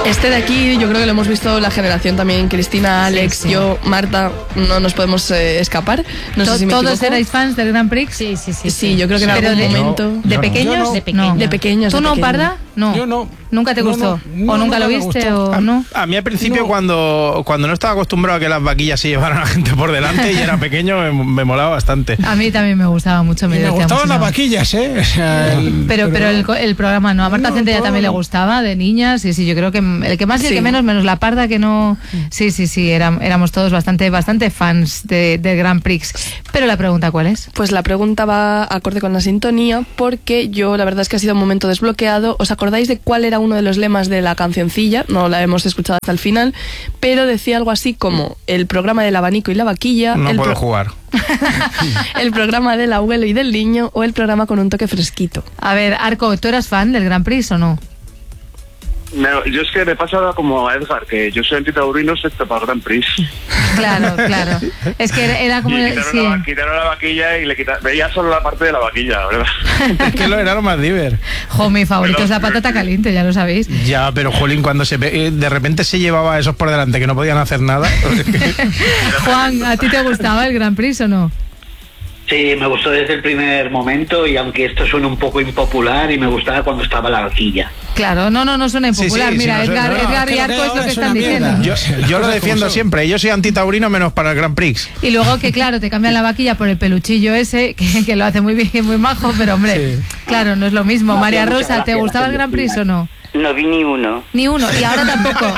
Este de aquí yo creo que lo hemos visto la generación también, Cristina, Alex, Sí. yo, Marta, no nos podemos escapar. No sé si me ¿Todos equivoco. erais fans del Grand Prix? Sí, yo creo que en Pero algún de- momento... ¿De pequeños? No. De pequeños. ¿Tú de no, pequeños. Parda? No. Yo no. ¿Nunca te No, gustó? no, ¿O nunca lo me viste? gustó. ¿O no? A mí al principio, No. cuando no estaba acostumbrado a que las vaquillas se llevaran a la gente por delante y era pequeño, me molaba bastante. A mí también me gustaba mucho. Y me divertía gustaban las muchísimo. vaquillas, ¿eh? O sea, Pero el programa no. A Marta No, Centella todo también le no. gustaba, de niñas. Sí, yo creo que el que más y el Sí. que menos la Parda que no... Sí, éramos todos bastante fans del Grand Prix. Pero la pregunta, ¿cuál es? Pues la pregunta va acorde con la sintonía, porque yo la verdad es que ha sido un momento desbloqueado. ¿Os acordáis de cuál era uno de los lemas de la cancioncilla? No la hemos escuchado hasta el final, pero decía algo así como el programa del abanico y la vaquilla, No puedo jugar. el programa del abuelo y del niño, o el programa con un toque fresquito. A ver, Arco, ¿tú eras fan del Grand Prix o no? Yo es que me pasa como a Edgar, que yo soy antitaurino excepto para el Grand Prix. Claro. Es que era como... Y sí. quitaron la vaquilla y veía solo la parte de la vaquilla, ¿verdad? Es que era lo más diver. Jo, mi favorito Bueno, es la patata caliente, ya lo sabéis. Ya, pero jolín, cuando de repente se llevaba a esos por delante que no podían hacer nada. Juan, ¿a ti te gustaba el Grand Prix o no? Sí, me gustó desde el primer momento, y aunque esto suena un poco impopular, y me gustaba cuando estaba la vaquilla. Claro, no suena impopular. Sí, Mira, sí, Edgar, no, Edgar y Arco es lo que están diciendo. Yo lo defiendo siempre. Yo soy antitaurino menos para el Grand Prix. Y luego que claro, te cambian la vaquilla por el peluchillo ese, que lo hace muy bien, muy majo, pero hombre, claro, no es lo mismo. No, María muchas Rosa, ¿te gracias, gustaba el Grand Prix o no? No vi ni uno. Ni uno, y ahora tampoco.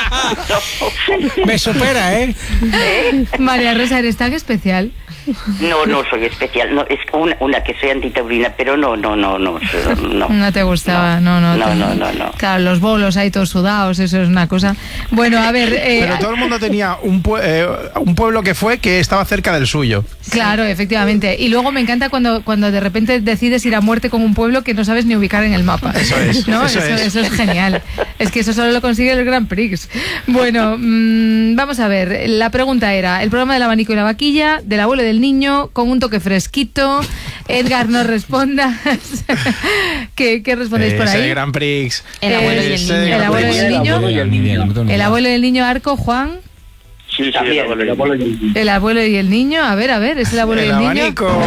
me supera, ¿eh? María Rosa, ¿eres tan especial? No soy especial. No, es una que soy antitaurina, pero no. No te gustaba, no. No. Claro, los bolos ahí todos sudados, eso es una cosa. Bueno, a ver... Pero todo el mundo tenía un pueblo que estaba cerca del suyo. Claro, efectivamente. Y luego me encanta cuando de repente decides ir a muerte con un pueblo que no sabes ni ubicar en el mapa. Eso es, ¿no? eso es. Eso es genial. Es que eso solo lo consigue el Grand Prix. Bueno, vamos a ver. La pregunta era, el programa del abanico y la vaquilla, del abuelo y del niño, con un toque fresquito. Edgar, no respondas. ¿Qué respondéis por ahí? El Grand Prix. El abuelo y el niño. El abuelo y el niño. El abuelo y el niño, Arco, Juan. Sí, También, el abuelo y el niño. El abuelo y el niño. A ver, ¿es el abuelo y el niño? abanico.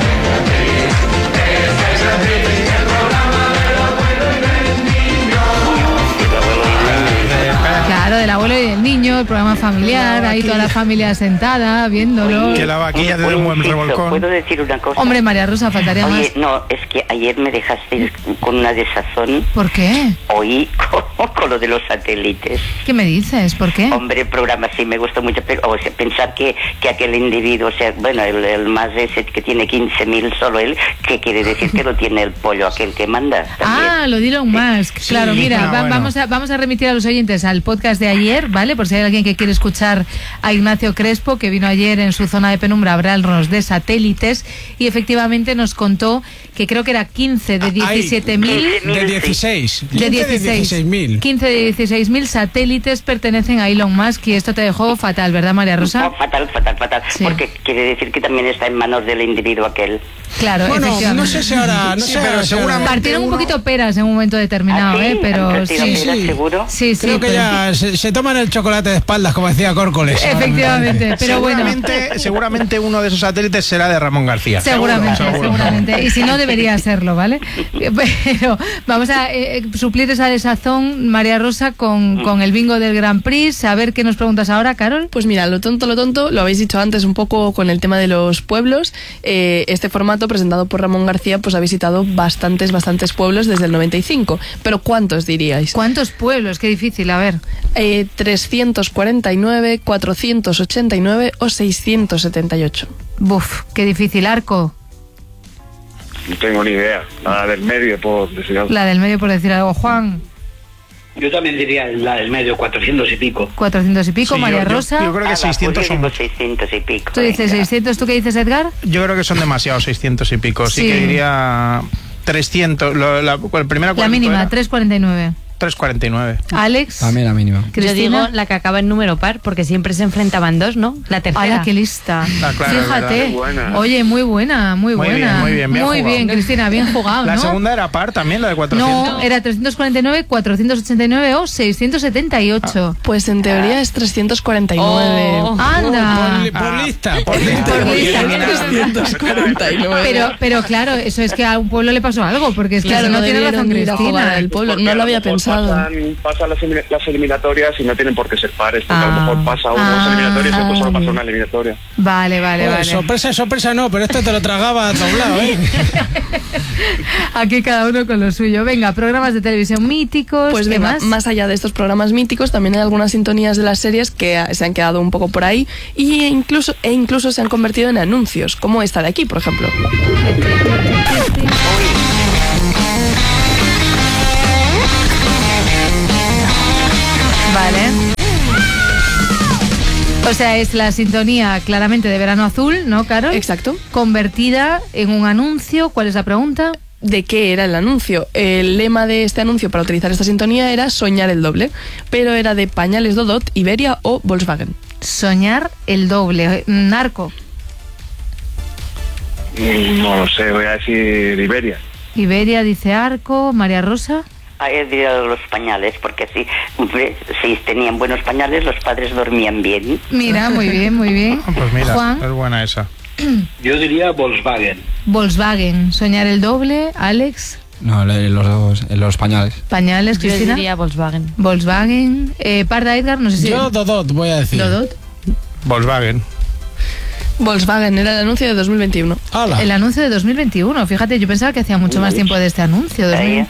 Claro, del abuelo y del niño, el programa familiar, ahí toda la familia sentada, viéndolo. Que la vaquilla te dé un buen revolcón. ¿Puedo decir una cosa? Hombre, María Rosa, faltaría Oye, más. no, es que ayer me dejaste con una desazón. ¿Por qué? Oí con lo de los satélites. ¿Qué me dices? ¿Por qué? Hombre, el programa sí me gustó mucho, pero o sea, pensar que aquel individuo, o sea, bueno, el más ese que tiene 15.000 solo él, ¿qué quiere decir que lo tiene el pollo aquel que manda? También. Ah, lo de Elon Musk. Claro, Sí, mira, bueno. vamos a remitir a los oyentes al podcast de ayer, ¿vale? Por si hay alguien que quiere escuchar a Ignacio Crespo, que vino ayer en su zona de penumbra a hablarnos de satélites, y efectivamente nos contó que creo que era 15 de 17.000... De 16. De 16.000. 15 de 16.000 satélites pertenecen a Elon Musk, y esto te dejó fatal, ¿verdad, María Rosa? No, fatal. Sí. Porque quiere decir que también está en manos del individuo aquel. Claro, Bueno, efectivamente. no sé si ahora... No sé, pero ahora, seguramente Partieron un poquito peras en un momento determinado, ¿Ah, sí? pero ¿Han sí, partido sí. peras, seguro? sí, Creo que pero- ya se toman el chocolate de espaldas, como decía Córcoles. Efectivamente, pero bueno. Seguramente uno de esos satélites será de Ramón García. Seguramente. Y si no, debería serlo, ¿vale? Pero vamos a suplir esa desazón, María Rosa, con el bingo del Grand Prix. A ver qué nos preguntas ahora, Carol. Pues mira, lo tonto, lo habéis dicho antes un poco con el tema de los pueblos. Este formato presentado por Ramón García pues ha visitado bastantes pueblos desde el 95. Pero ¿cuántos diríais? ¿Cuántos pueblos? Qué difícil, a ver. 349, 489 o 678. Buf, qué difícil. Arco, No tengo ni idea. Nada del medio, por decir algo. la del medio por decir algo. Juan, Yo también diría la del medio, 400 y pico. 400 y pico. Sí, María yo Rosa, creo que 600 son... 600 y pico. tú dices venga. 600. ¿Tú qué dices, Edgar? Yo creo que son demasiados 600 y pico. Sí, Sí. que diría 300. La primera La ¿cuánto mínima, era? 349. 3,49. Alex. También la mínima. Yo Cristina. digo la que acaba en número par, porque siempre se enfrentaban dos, ¿no? La tercera. ¡Hala, qué lista! Ah, claro, es Fíjate. verdad. Muy buena. Oye, muy buena, muy Muy buena. bien, muy bien, bien Muy jugado. bien, Cristina, bien jugado, La ¿no? segunda era par también, la de 400. No, era 349, 489 o 678. Pues en teoría es 349. Oh. ¡Anda! Por lista. Por lista. Por porque lista. mira, 349. Pero claro, eso es que a un pueblo le pasó algo, porque es que Claro, si no tiene razón debieron ir a jugar Cristina. al pueblo. Porque No a lo había mejor pensado. Pasan las eliminatorias y no tienen por qué ser pares, porque a lo Ah. mejor pasa unas eliminatorias y después solo pasa una eliminatoria. Vale, vale, Joder, vale. sorpresa no, pero esto te lo tragaba doblado, ¿eh? Aquí cada uno con lo suyo. Venga, programas de televisión míticos. Pues ¿qué venga, más allá de estos programas míticos, también hay algunas sintonías de las series que se han quedado un poco por ahí e incluso se han convertido en anuncios, como esta de aquí, por ejemplo. Vale. O sea, es la sintonía claramente de Verano Azul, ¿no, Carol? Exacto. Convertida en un anuncio. ¿Cuál es la pregunta? ¿De qué era el anuncio? El lema de este anuncio para utilizar esta sintonía era soñar el doble, pero era de Pañales Dodot, Iberia o Volkswagen. Soñar el doble. Narco. No lo sé, voy a decir Iberia. Iberia dice Arco. María Rosa. He dicho los pañales, porque si tenían buenos pañales, los padres dormían bien. Mira, muy bien, muy bien. Pues mira, Juan. es buena esa. Yo diría Volkswagen. Volkswagen. Soñar el doble. Alex. No, los pañales. Pañales, Yo Cristina. diría Volkswagen. Volkswagen. Parda Edgar, no sé si. Yo Dodot voy a decir. Dodot. Volkswagen. Volkswagen era el anuncio de 2021. ¡Hala! El anuncio de 2021. Fíjate, yo pensaba que hacía mucho más tiempo de este anuncio.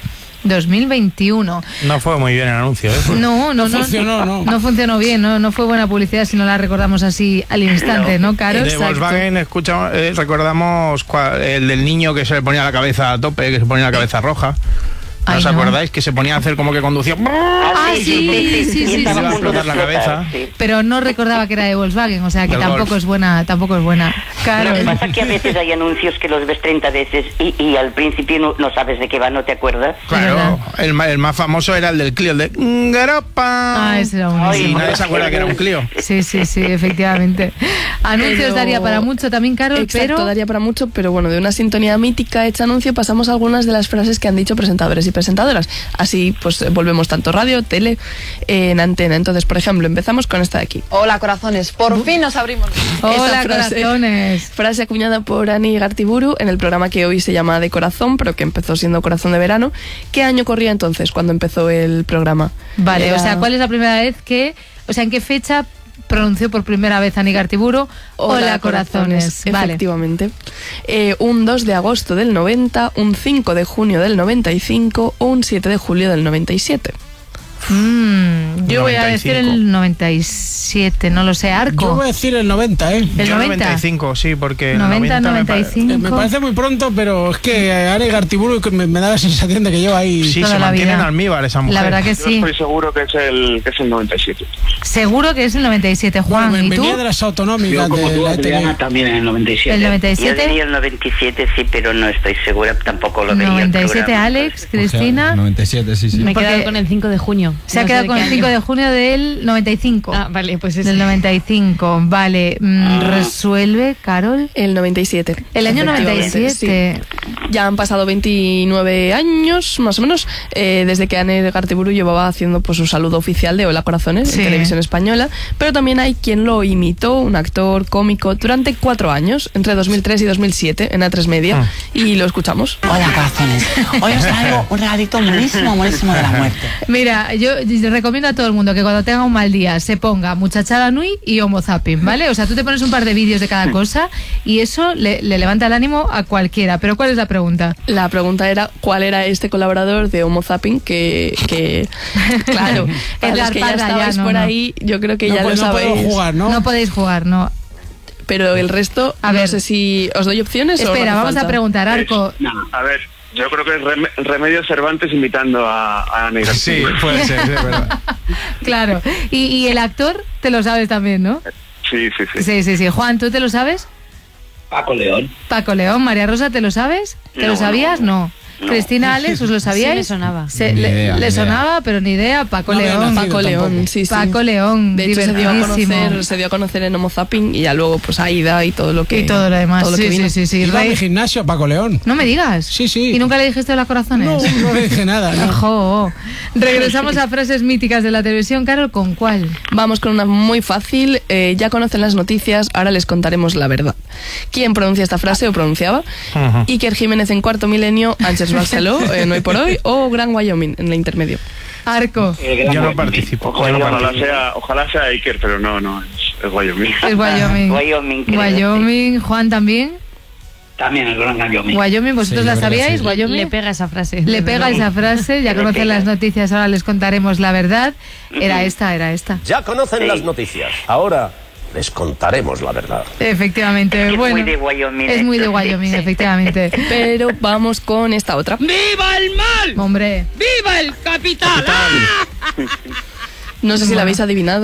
2021. No fue muy bien el anuncio, ¿eh? No funcionó, no. No funcionó bien, no fue buena publicidad si no la recordamos así al instante, ¿no, Caro? De Volkswagen recordamos el del niño que se le ponía la cabeza a tope, que se ponía la cabeza roja. ¿No Ay, os no. acordáis? Que se ponía a hacer como que conducía. Ah, sí. Y estaba Iba a a punto de explotar la cabeza. sí. Pero no recordaba que era de Volkswagen, o sea que Del tampoco Golf. es buena, tampoco es buena. Caro. Lo que pasa es que a veces hay anuncios que los ves 30 veces y al principio no sabes de qué va, no te acuerdas. Claro, el más famoso era el del Clio, el de Garopa. Ah, ese era Y buenísimo. nadie se acuerda que era un Clio. Sí, efectivamente. Anuncios Pero- daría para mucho también, Carol, Exacto, pero daría para mucho, pero bueno, de una sintonía mítica hecha anuncio pasamos a algunas de las frases que han dicho presentadores y presentadoras. Así pues volvemos tanto radio, tele, en antena. Entonces, por ejemplo, empezamos con esta de aquí. Hola, corazones. Por fin nos abrimos. hola, Esta frase- corazones. Frase acuñada por Ani Gartiburu en el programa que hoy se llama De Corazón, pero que empezó siendo Corazón de Verano. ¿Qué año corría entonces cuando empezó el programa? Vale, Era- o sea, ¿cuál es la primera vez que, o sea, en qué fecha pronunció por primera vez Ani Gartiburu? Hola, corazones. Vale. Efectivamente. Un 2 de agosto del 90, un 5 de junio del 95 o un 7 de julio del 97. Yo voy a decir 95. el 97, no lo sé, Yo Arco. voy a decir el 90, ¿eh? ¿El Yo 90? 95, sí, porque el 90, 90 me 95. Me parece muy pronto, pero es que Are Gartiburu me da la sensación de que lleva ahí... Sí, toda se la mantiene en vida. almíbar esa mujer. La verdad que Yo sí. estoy seguro que es el 97. Seguro que es el 97, Juan. Bueno, ¿Y tú? venía de las Yo autonómicas como de tú, la Adriana, ETV. también en el 97. ¿El Yo 97? diría el 97, sí, pero no estoy segura, tampoco lo veía. el 97, programa. Alex, Cristina. 97, sí, sí. Me he Porque quedado con el 5 de junio. Se ha No sé quedado de con qué el 5 año. de junio del 95. Ah, vale, pues ese. Del 95, vale. Resuelve, Carol. El 97. El año Efectivamente, 97. sí. Ya han pasado 29 años, más o menos, desde que Ane Gartiburu llevaba haciendo pues su saludo oficial de Hola Corazones Sí. en televisión española, pero también hay quien lo imitó, un actor cómico, durante 4 años, entre 2003 y 2007, en A3 Media, y lo escuchamos. Hola, corazones. Hoy os traigo un regalito buenísimo de la muerte. Mira, yo recomiendo a todo el mundo que cuando tenga un mal día se ponga Muchachada Nui y Homo Zapping, ¿vale? O sea, tú te pones un par de vídeos de cada cosa y eso le levanta el ánimo a cualquiera. Pero ¿cuál es la pregunta? La pregunta era cuál era este colaborador de Homo Zapping que claro, para Es los la que ya parda, estabais ya, no, por no. ahí, yo creo que No, ya pues lo no sabéis. puedo jugar, ¿no? No podéis jugar, no. Pero el resto, A no ver. sé si os doy opciones o no Espera, hace vamos a falta. preguntar, Arco. A ver, yo creo que es Remedios Cervantes imitando a Ane Sí, Gartiburu. puede ser, es verdad. Claro. Y el actor te lo sabes también, ¿no? Sí. Sí. Juan, ¿tú te lo sabes? Paco León. Paco León, María Rosa, ¿te lo sabes? ¿Te lo No, sabías? No. Cristina, Alex, ¿os lo sabíais? Sí, me sonaba. Ni idea, le ni sonaba, pero ni idea. Paco No había León. nacido Paco León, tampoco. sí, sí. Paco León, De hecho, divertidísimo. se dio a conocer en Homo Zapping y ya luego, pues Aida y todo lo que. Y todo lo demás. todo lo que Sí, vino. sí, sí, sí. Iba a mi Rey- gimnasio, Paco León. No me digas. Sí, sí. ¿Y nunca le dijiste los corazones? No, no le dije nada. No. Ojo. Regresamos a frases míticas de la televisión. Carol, ¿con cuál? Vamos con una muy fácil. Ya conocen las noticias, ahora les contaremos la verdad. ¿Quién pronuncia esta frase o pronunciaba? Iker Jiménez en Cuarto Milenio, Ángeles Barceló en Hoy por Hoy o Gran Wyoming en el intermedio. Arco. Yo no participo. Ojalá sea Iker, pero no, es Wyoming. Es Wyoming. Wyoming, creo. Wyoming. Juan también. También el Gran Wyoming. Wyoming, ¿vosotros Sí, la yo creo que sabíais? sí. Wyoming. Le pega esa frase. Le pega esa frase, ya Le conocen pega. las noticias, ahora les contaremos la verdad. Era esta. Ya conocen las noticias. Ahora les contaremos la verdad. Efectivamente, Es bueno. muy de Wyoming. Es muy de esto, sí. Wyoming, efectivamente. Pero vamos con esta otra. ¡Viva el mal! Hombre. ¡Viva el capital! No sé si la habéis adivinado.